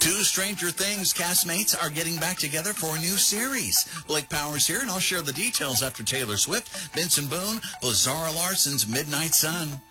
Two Stranger Things castmates are getting back together for a new series. Blake Powers here, and I'll share the details after Taylor Swift, Benson Boone, Lazara Larson's Midnight Sun.